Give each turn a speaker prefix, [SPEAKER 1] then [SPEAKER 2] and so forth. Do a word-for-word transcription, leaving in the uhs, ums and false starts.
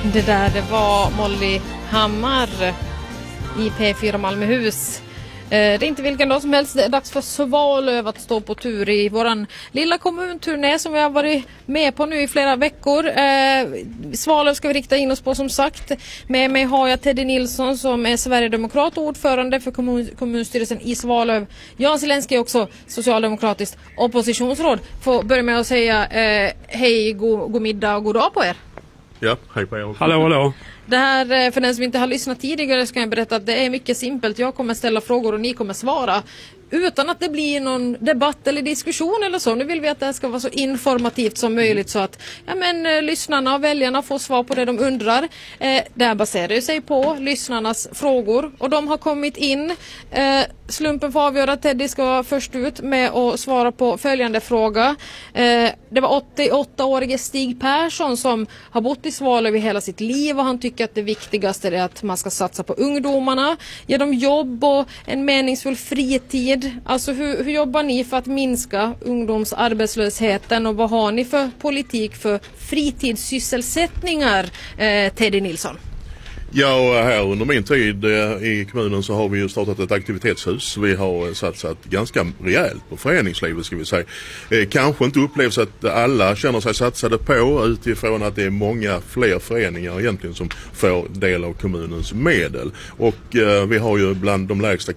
[SPEAKER 1] Det där, det var Molly Hammar i P fyra Malmöhus. Det är inte vilken dag som helst, det är dags för Svalöv att stå på tur i våran lilla kommunturné som vi har varit med på nu i flera veckor. Eh, Svalöv ska vi rikta in oss på som sagt. Med mig har jag Teddy Nilsson som är Sverigedemokrat och ordförande för kommun, kommunstyrelsen i Svalöv. Jan Zelensky är också socialdemokratiskt oppositionsråd. Får börja med att säga eh, hej, god, god middag och god dag på er.
[SPEAKER 2] Ja, hej på er också.
[SPEAKER 3] Hallå, hallå.
[SPEAKER 1] Det här, för den som inte har lyssnat tidigare ska jag berätta att det är mycket simpelt. Jag kommer ställa frågor och ni kommer svara utan att det blir någon debatt eller diskussion eller så. Nu vill vi att det här ska vara så informativt som möjligt så att ja, men, lyssnarna och väljarna får svar på det de undrar. Eh, det här baserar sig på lyssnarnas frågor och de har kommit in. Eh, slumpen får avgöra att Teddy ska vara först ut med att svara på följande fråga. Eh, det var åttioåttaårige Stig Persson som har bott i Svalöv i hela sitt liv och han tycker att det viktigaste är att man ska satsa på ungdomarna, ge dem jobb och en meningsfull fritid. Alltså hur, hur jobbar ni för att minska ungdomsarbetslösheten och vad har ni för politik för fritidssysselsättningar, eh, Teddy Nilsson?
[SPEAKER 2] Ja, här under min tid i kommunen så har vi ju startat ett aktivitetshus. Vi har satsat ganska rejält på föreningslivet ska vi säga. Eh, kanske inte upplevs att alla känner sig satsade på utifrån att det är många fler föreningar egentligen som får del av kommunens medel. Och eh, vi har ju bland de lägsta